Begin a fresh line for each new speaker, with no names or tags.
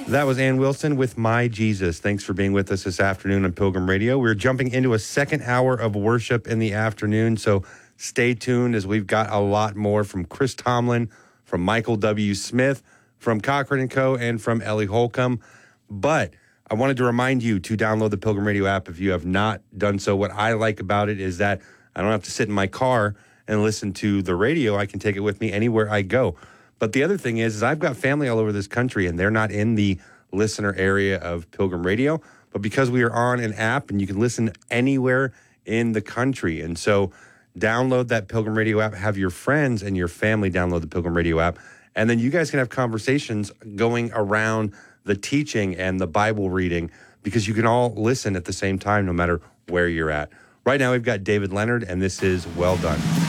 That was Ann Wilson with My Jesus. Thanks for being with us this afternoon on Pilgrim Radio. We're jumping into a second hour of worship in the afternoon, so stay tuned as we've got a lot more from Chris Tomlin, from Michael W. Smith, from Cochran & Co., and from Ellie Holcomb. But I wanted to remind you to download the Pilgrim Radio app if you have not done so. What I like about it is that I don't have to sit in my car and listen to the radio. I can take it with me anywhere I go. But the other thing is I've got family all over this country, and they're not in the listener area of Pilgrim Radio. But because we are on an app, and you can listen anywhere in the country. And so download that Pilgrim Radio app. Have your friends and your family download the Pilgrim Radio app. And then you guys can have conversations going around the teaching and the Bible reading, because you can all listen at the same time no matter where you're at. Right now we've got David Leonard, and this is Well Done.